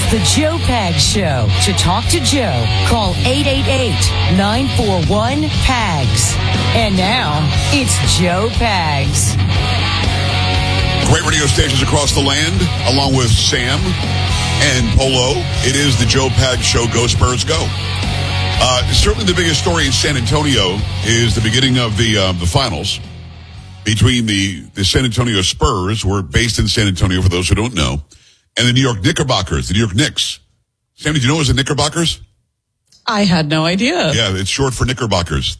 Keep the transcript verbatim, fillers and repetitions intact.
The Joe Pags Show. To talk to Joe, call eight eight eight, nine four one, P A G S. And now, it's Joe Pags. Great radio stations across the land, along with Sam and Polo. It is the Joe Pags Show. Go Spurs, go. Uh, certainly the biggest story in San Antonio is the beginning of the uh, the finals between the, the San Antonio Spurs, who are based in San Antonio, for those who don't know, and the New York Knickerbockers, the New York Knicks. Sam, did you know it was the Knickerbockers? I had no idea. Yeah, it's short for Knickerbockers.